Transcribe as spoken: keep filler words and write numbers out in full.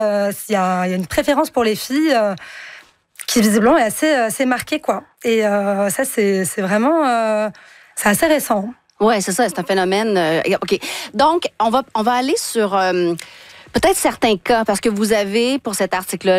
Euh, il y, y a une préférence pour les filles euh, qui visiblement est assez, assez marquée, quoi. Et euh, ça, c'est, c'est vraiment... Euh, c'est assez récent. Oui, c'est ça, c'est un phénomène. Euh, OK. Donc, on va, on va aller sur euh, peut-être certains cas, parce que vous avez, pour cet article-là,